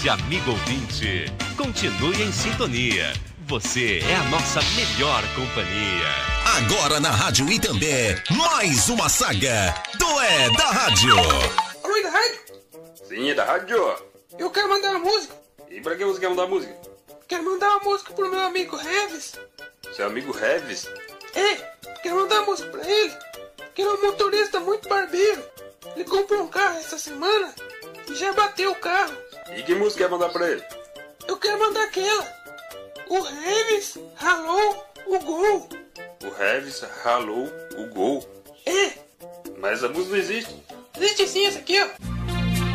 tarde, amigo ouvinte. Continue em sintonia. Você é a nossa melhor companhia. Agora na Rádio Itambé, mais uma saga do É da Rádio. Alô, é da rádio? Sim, é da rádio. Eu quero mandar uma música. E pra que você quer mandar música? Quero mandar uma música pro meu amigo Revis. Seu amigo Revis? É, quero mandar uma música pra ele. Que ele é um motorista muito barbeiro. Ele comprou um carro essa semana e já bateu o carro. E que música quer mandar pra ele? Eu quero mandar aquela. O Revis ralou o gol. O Revis ralou o gol? É. Mas a música não existe. Existe sim essa aqui, ó.